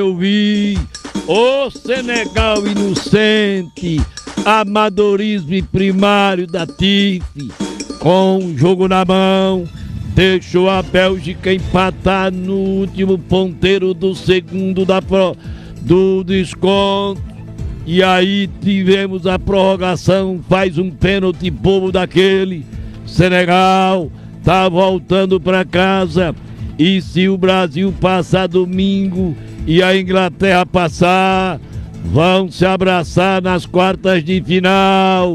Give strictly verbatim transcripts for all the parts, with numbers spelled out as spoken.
Eu vi o Senegal inocente, amadorismo primário da T I F, com o jogo na mão, deixou a Bélgica empatar no último ponteiro do segundo da pro, do desconto. E aí tivemos a prorrogação, faz um pênalti bobo daquele. Senegal tá voltando para casa. E se o Brasil passar domingo e a Inglaterra passar, vão se abraçar nas quartas de final.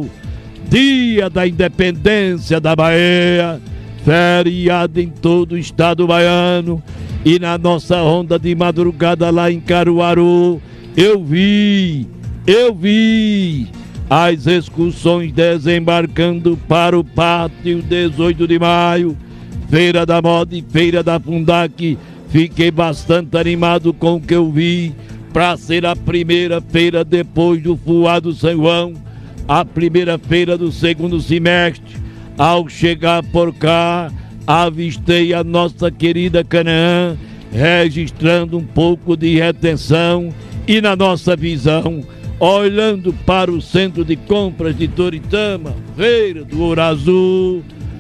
Dia da Independência da Bahia, feriado em todo o estado baiano. E na nossa ronda de madrugada lá em Caruaru, eu vi, eu vi as excursões desembarcando para o pátio dezoito de maio. Feira da Moda e Feira da Fundac. Fiquei bastante animado com o que eu vi, para ser a primeira feira depois do Fuá do São João, a primeira feira do segundo semestre. Ao chegar por cá, avistei a nossa querida Canaã, registrando um pouco de retenção e, na nossa visão, olhando para o centro de compras de Toritama, Feira do Ouro Azul.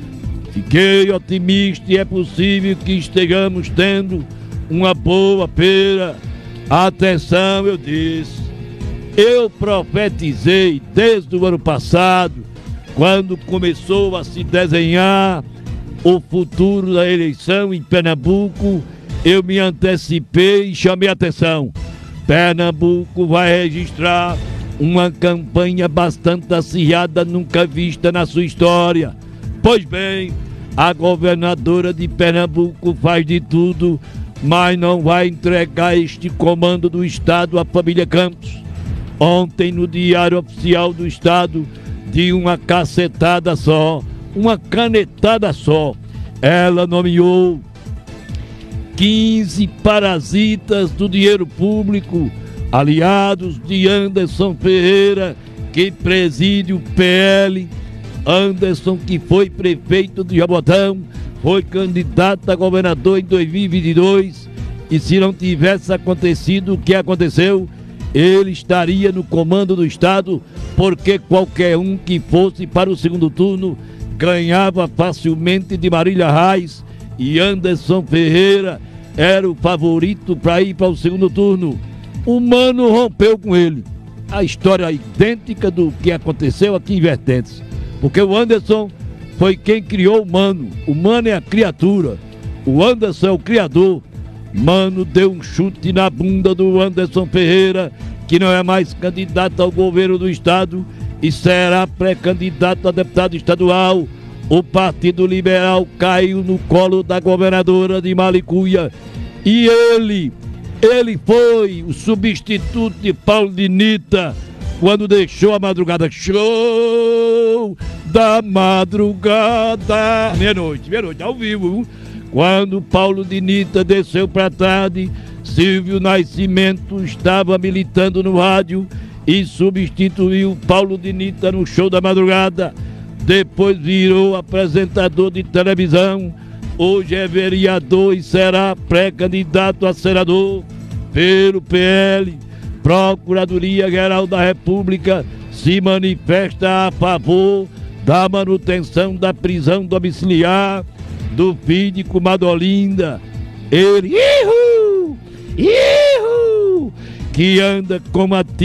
Fiquei otimista e é possível que estejamos tendo uma boa feira. Atenção, eu disse, eu profetizei desde o ano passado, quando começou a se desenhar o futuro da eleição em Pernambuco, eu me antecipei e chamei a atenção. Pernambuco vai registrar uma campanha bastante acirrada, nunca vista na sua história. Pois bem, a governadora de Pernambuco faz de tudo, mas não vai entregar este comando do Estado à família Campos. Ontem, no Diário Oficial do Estado, de uma cacetada só, uma canetada só, ela nomeou quinze parasitas do dinheiro público, aliados de Anderson Ferreira, que preside o P L. Anderson, que foi prefeito de Jabotão, foi candidato a governador em dois mil e vinte e dois, e se não tivesse acontecido o que aconteceu, ele estaria no comando do Estado, porque qualquer um que fosse para o segundo turno ganhava facilmente de Marília Reis, e Anderson Ferreira era o favorito para ir para o segundo turno. O Mano rompeu com ele. A história idêntica do que aconteceu aqui em Vertentes. Porque o Anderson foi quem criou o Mano. O Mano é a criatura. O Anderson é o criador. Mano deu um chute na bunda do Anderson Ferreira, que não é mais candidato ao governo do estado e será pré-candidato a deputado estadual. O Partido Liberal caiu no colo da governadora de Malicuia. E ele, ele foi o substituto de Paulo Dinita, quando deixou a madrugada. Show da madrugada, meia-noite, meia-noite, ao vivo. Quando Paulo Dinita desceu para tarde, Silvio Nascimento estava militando no rádio e substituiu Paulo Dinita no show da madrugada. Depois virou apresentador de televisão. Hoje é vereador e será pré-candidato a senador pelo P L. Procuradoria-Geral da República se manifesta a favor da manutenção da prisão domiciliar do filho de comadre Olinda. Ele, ihu, ihu, que anda com a